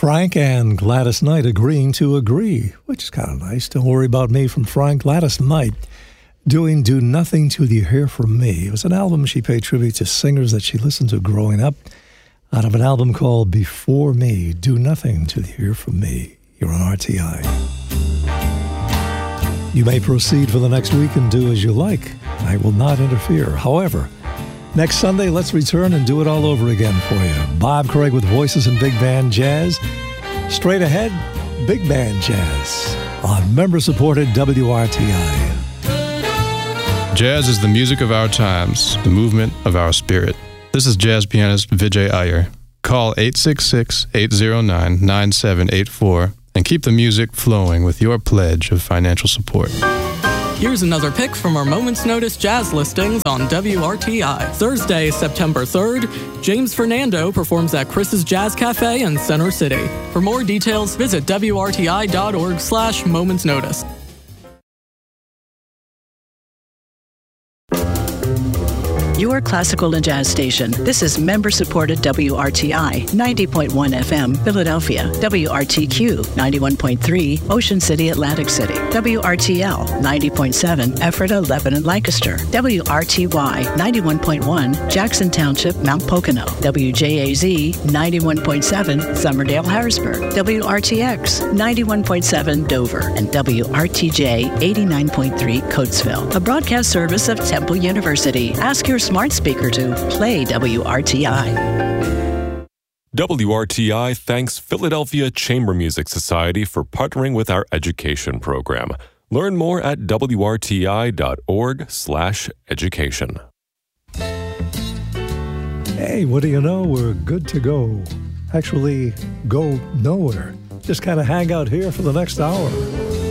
Frank and Gladys Knight agreeing to agree, which is kind of nice. Don't Worry About Me from Frank. Gladys Knight doing Do Nothing Till You Hear From Me. It was an album she paid tribute to singers that she listened to growing up out of an album called Before Me. Do Nothing Till You Hear From Me. You're on RTI. You may proceed for the next week and do as you like. I will not interfere. However, next Sunday, let's return and do it all over again for you. Bob Craig with Voices in Big Band Jazz. Straight ahead, Big Band Jazz on member-supported WRTI. Jazz is the music of our times, the movement of our spirit. This is jazz pianist Vijay Iyer. Call 866-809-9784 and keep the music flowing with your pledge of financial support. Here's another pick from our Moment's Notice jazz listings on WRTI. Thursday, September 3rd, James Fernando performs at Chris's Jazz Cafe in Center City. For more details, visit WRTI.org/Moment's Notice. Your classical and jazz station. This is member-supported WRTI, 90.1 FM, Philadelphia, WRTQ, 91.3, Ocean City, Atlantic City, WRTL, 90.7, Ephrata, Lebanon, Lancaster, WRTY, 91.1, Jackson Township, Mount Pocono, WJAZ, 91.7, Summerdale, Harrisburg, WRTX, 91.7, Dover, and WRTJ, 89.3, Coatesville, a broadcast service of Temple University. Ask your smart speaker to play WRTI. WRTI thanks Philadelphia Chamber Music Society for partnering with our education program. Learn more at wrti.org/education. Hey, what do you know? We're good to go. Actually, go nowhere. Just kind of hang out here for the next hour.